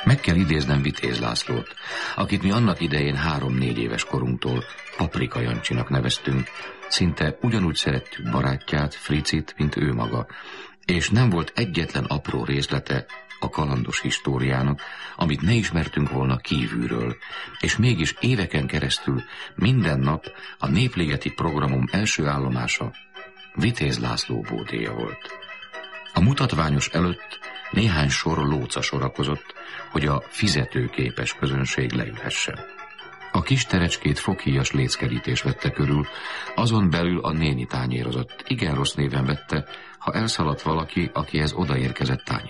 Meg kell idéznem Vitéz Lászlót, akit mi annak idején 3-4 éves korunktól Paprika Jancsinak neveztünk. Szinte ugyanúgy szerettük barátját, Fricit, mint ő maga, és nem volt egyetlen apró részlete a kalandos históriának, amit ne ismertünk volna kívülről, és mégis éveken keresztül minden nap a Népligeti programom első állomása Vitéz László bódéja volt. A mutatványos előtt néhány sor lóca sorakozott, hogy a fizetőképes közönség leülhessen. A kis terecskét foghíjas léckerítés vette körül, azon belül a néni tányérozott. Igen rossz néven vette, ha elszaladt valaki, akihez odaérkezett tányér.